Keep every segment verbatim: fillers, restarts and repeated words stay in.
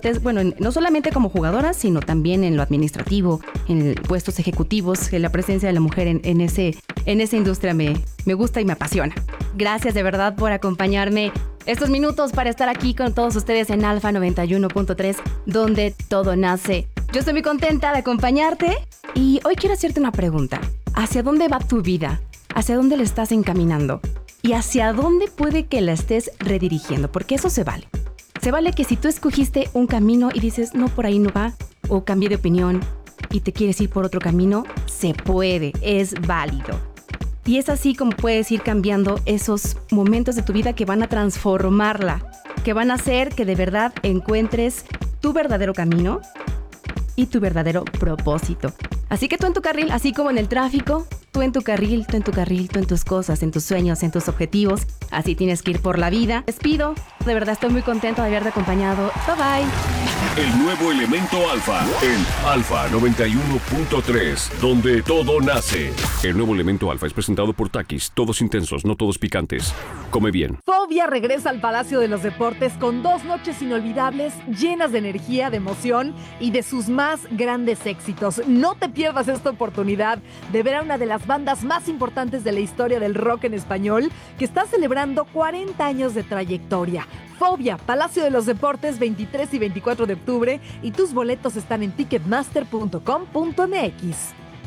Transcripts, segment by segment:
estés, bueno, no solamente como jugadora, sino también en lo administrativo, en puestos ejecutivos, que la presencia de la mujer en, en, ese, en esa industria me, me gusta y me apasiona. Gracias de verdad por acompañarme estos minutos para estar aquí con todos ustedes en Alfa noventa y uno punto tres, donde todo nace. Yo estoy muy contenta de acompañarte y hoy quiero hacerte una pregunta. ¿Hacia dónde va tu vida? ¿Hacia dónde la estás encaminando? ¿Y hacia dónde puede que la estés redirigiendo? Porque eso se vale. Se vale que si tú escogiste un camino y dices, no, por ahí no va, o cambié de opinión y te quieres ir por otro camino, se puede, es válido. Y es así como puedes ir cambiando esos momentos de tu vida que van a transformarla, que van a hacer que de verdad encuentres tu verdadero camino y tu verdadero propósito. Así que tú en tu carril, así como en el tráfico, tú en tu carril, tú en tu carril, tú en tus cosas, en tus sueños, en tus objetivos. Así tienes que ir por la vida. Despido. De verdad estoy muy contento de haberte acompañado. Bye bye. El nuevo elemento Alfa en Alfa noventa y uno punto tres, donde todo nace. El nuevo elemento Alfa es presentado por Takis, todos intensos, no todos picantes. Come bien. Fobia regresa al Palacio de los Deportes con dos noches inolvidables, llenas de energía, de emoción y de sus más grandes éxitos. No te pierdas esta oportunidad de ver a una de las bandas más importantes de la historia del rock en español, que está celebrando cuarenta años de trayectoria. Fobia, Palacio de los Deportes, veintitrés y veinticuatro de octubre, y tus boletos están en ticketmaster punto com punto m x.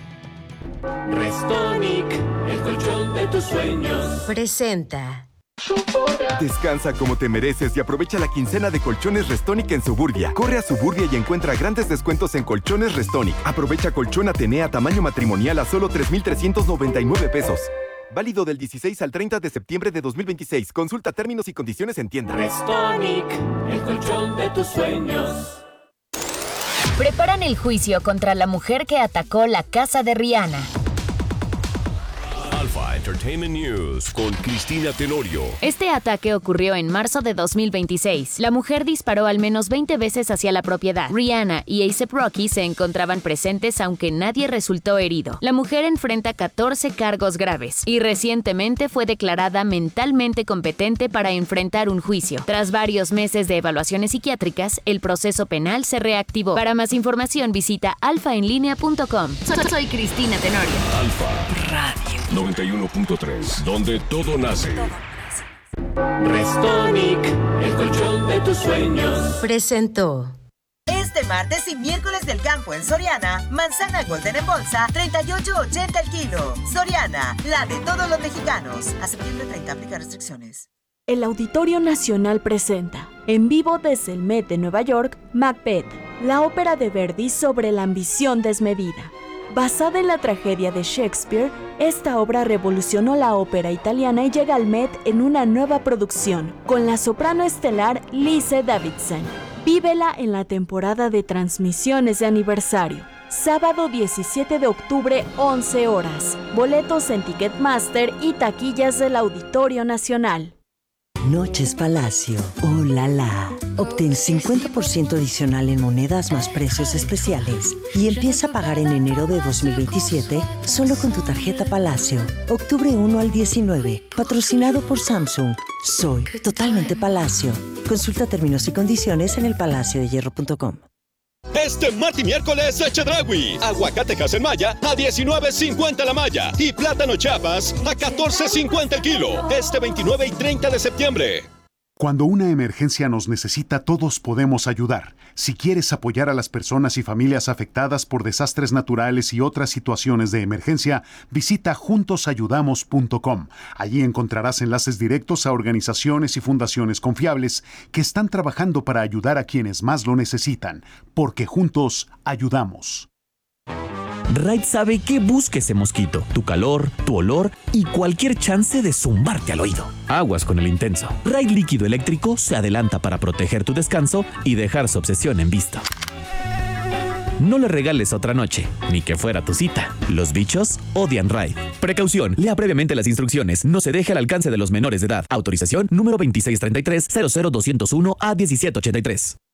Restonic, el colchón de tus sueños, presenta. Descansa como te mereces y aprovecha la quincena de colchones Restonic en Suburbia. Corre a Suburbia y encuentra grandes descuentos en colchones Restonic. Aprovecha colchón Atenea tamaño matrimonial a solo tres mil trescientos noventa y nueve pesos. Válido del dieciséis al treinta de septiembre de dos mil veintiséis. Consulta términos y condiciones en tienda. Restonic, el colchón de tus sueños. Preparan el juicio contra la mujer que atacó la casa de Rihanna. Alfa Entertainment News con Cristina Tenorio. Este ataque ocurrió en marzo de dos mil veintiséis. La mujer disparó al menos veinte veces hacia la propiedad. Rihanna y A$ep Rocky se encontraban presentes, aunque nadie resultó herido. La mujer enfrenta catorce cargos graves y recientemente fue declarada mentalmente competente para enfrentar un juicio. Tras varios meses de evaluaciones psiquiátricas, el proceso penal se reactivó. Para más información visita alfa en línea punto com. Soy Cristina Tenorio. Alfa Radio noventa y uno punto tres, donde todo nace. Restonic, el colchón de tus sueños, presentó. Este martes y miércoles del campo en Soriana, manzana Golden en bolsa, treinta y ocho ochenta el kilo. Soriana, la de todos los mexicanos. A septiembre treinta, aplica restricciones. El Auditorio Nacional presenta, en vivo desde el Met de Nueva York, Macbeth, la ópera de Verdi sobre la ambición desmedida. Basada en la tragedia de Shakespeare, esta obra revolucionó la ópera italiana y llega al Met en una nueva producción, con la soprano estelar Lise Davidson. Vívela en la temporada de transmisiones de aniversario. Sábado diecisiete de octubre, once horas. Boletos en Ticketmaster y taquillas del Auditorio Nacional. Noches Palacio, oh la la. Obtén cincuenta por ciento adicional en monedas más precios especiales y empieza a pagar en enero de dos mil veintisiete solo con tu tarjeta Palacio. Octubre uno al diecinueve, patrocinado por Samsung. Soy totalmente Palacio. Consulta términos y condiciones en el palacio de hierro punto com. Este martes y miércoles, Chedraui. Aguacatejas en malla a diecinueve cincuenta la malla y plátano Chiapas a catorce cincuenta el kilo. Este veintinueve y treinta de septiembre. Cuando una emergencia nos necesita, todos podemos ayudar. Si quieres apoyar a las personas y familias afectadas por desastres naturales y otras situaciones de emergencia, visita juntos ayudamos punto com. Allí encontrarás enlaces directos a organizaciones y fundaciones confiables que están trabajando para ayudar a quienes más lo necesitan, porque juntos ayudamos. Raid sabe que busca ese mosquito, tu calor, tu olor y cualquier chance de zumbarte al oído. Aguas con el intenso. Raid líquido eléctrico se adelanta para proteger tu descanso y dejar su obsesión en vista. No le regales otra noche, ni que fuera tu cita. Los bichos odian Raid. Precaución, lea previamente las instrucciones. No se deje al alcance de los menores de edad. Autorización número veintiséis treinta y tres cero cero dos cero uno a diecisiete ochenta y tres.